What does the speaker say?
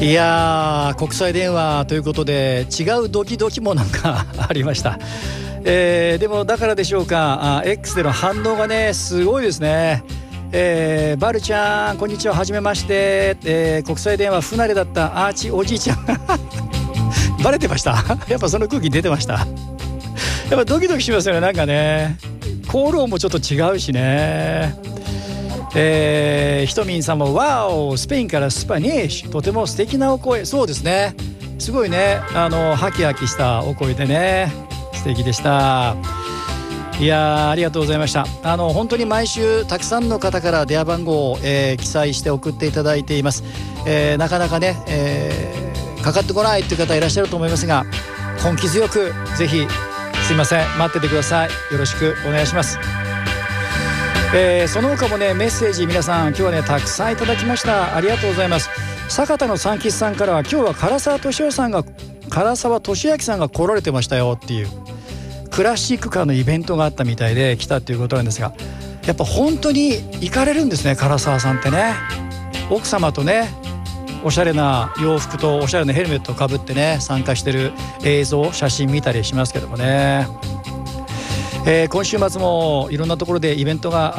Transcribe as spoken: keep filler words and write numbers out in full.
いやー、国際電話ということで違うドキドキもなんかありました。えー、でもだからでしょうか、あ X での反応がねすごいですね。えー、バルちゃんこんにちは、はじめまして、えー、国際電話不慣れだったアーチおじいちゃんバレてましたやっぱその空気出てました。やっぱドキドキしますよね、なんかね。コール音もちょっと違うしね。えー、ひとみんさんもワオ、スペインからスパニッシュ、とても素敵なお声。そうですね、すごいね、あのハキハキしたお声でね、素敵でした。いやありがとうございました。あの本当に毎週たくさんの方から電話番号を、えー、記載して送っていただいています。えー、なかなかね、えー、かかってこないという方いらっしゃると思いますが、根気強くぜひすいません待っててください。よろしくお願いします。えー、その他もねメッセージ皆さん今日はねたくさんいただきました。ありがとうございます。坂田の三吉さんからは、今日は唐沢俊夫さんが唐沢俊明さんが来られてましたよっていうクラシックカーのイベントがあったみたいで来たっていうことなんですが、やっぱ本当に行かれるんですね、唐沢さんってね。奥様とねおしゃれな洋服とおしゃれなヘルメットをかぶってね参加してる映像写真見たりしますけどもね。えー、今週末もいろんなところでイベントが